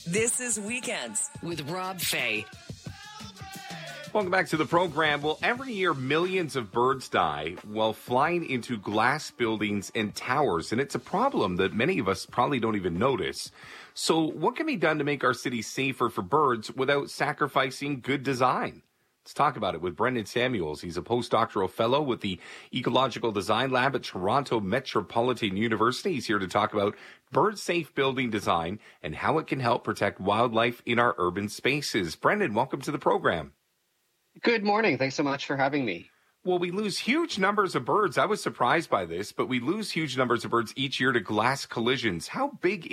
This is Weekends with Rob Fay. Welcome back to the program. Well, every year, millions of birds die while flying into glass buildings and towers, and it's a problem that many of us probably don't even notice. So what can be done to make our city safer for birds without sacrificing good design? Let's talk about it with Brendan Samuels. He's a postdoctoral fellow with the Ecological Design Lab at Toronto Metropolitan University. He's here to talk about bird-safe building design and how it can help protect wildlife in our urban spaces. Brendan, welcome to the program. Good morning. Thanks so much for having me. Well, we lose huge numbers of birds. I was surprised by this, but we lose huge numbers of birds each year to glass collisions. How big